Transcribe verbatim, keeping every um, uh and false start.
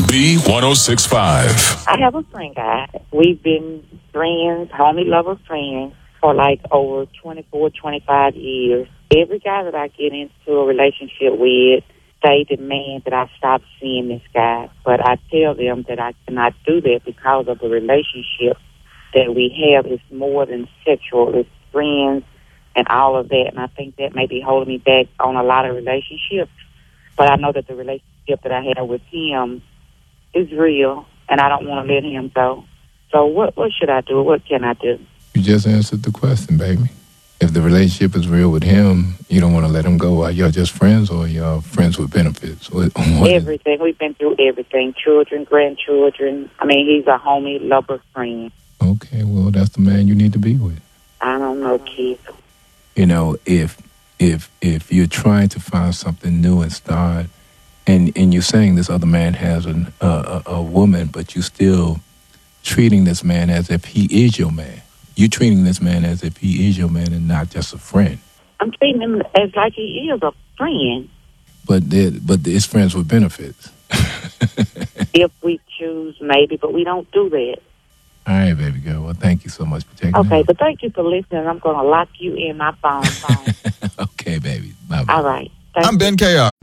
B one oh six point five. I have a friend guy. We've been friends, homie lover friends, for like over twenty-four, twenty-five years. Every guy that I get into a relationship with, they demand that I stop seeing this guy. But I tell them that I cannot do that because of the relationship that we have is more than sexual. It's friends and all of that. And I think that may be holding me back on a lot of relationships. But I know that the relationship that I have with him is real, and I don't want to let him go. So what, what should I do? What can I do? You just answered the question, baby. If the relationship is real with him, you don't want to let him go. Are y'all just friends, or y'all friends with benefits? What, what everything. We've been through everything. Children, grandchildren. I mean, he's a homie, lover, friend. Okay, well, that's the man you need to be with. I don't know, Keith. You know, if if if you're trying to find something new and start, and, and you're saying this other man has an, uh, a, a woman, but you're still treating this man as if he is your man. You're treating this man as if he is your man and not just a friend. I'm treating him as like he is a friend. But but it's friends with benefits. If we choose, maybe, but we don't do that. All right, baby girl. Well, thank you so much for taking Okay, it. but thank you for listening. I'm going to lock you in my phone. phone. Okay, baby. Bye-bye. All right. Thank I'm you. Ben K R.